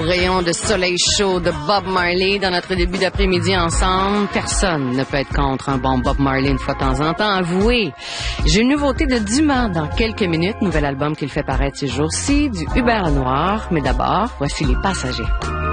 rayon de soleil chaud de Bob Marley dans notre début d'après-midi ensemble. Personne ne peut être contre un bon Bob Marley une fois de temps en temps, avouez. J'ai une nouveauté de Dumas dans quelques minutes, nouvel album qu'il fait paraître ces jours-ci, du Hubert Lenoir. Mais d'abord, voici Les Passagers.